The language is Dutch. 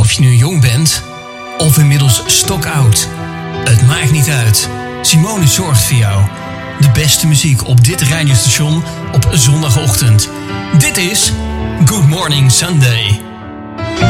Of je nu jong bent of inmiddels stokoud. Het maakt niet uit. Simone zorgt voor jou. De beste muziek op dit radiostation op zondagochtend. Dit is Good Morning Sunday.